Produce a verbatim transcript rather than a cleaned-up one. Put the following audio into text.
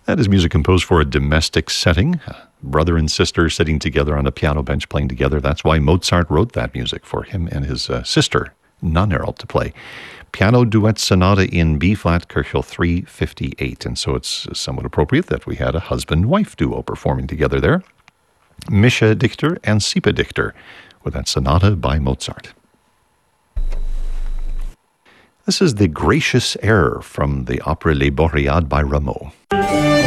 That is music composed for a domestic setting. Brother and sister sitting together on a piano bench playing together. That's why Mozart wrote that music, for him and his uh, sister, Nannerl, to play. Piano Duet Sonata in B-flat, Köchel three fifty-eight. And so it's somewhat appropriate that we had a husband-wife duo performing together there. Mischa Dichter and Sipa Dichter with that sonata by Mozart. This is The Gracious Air from the opera Les Boreades by Rameau.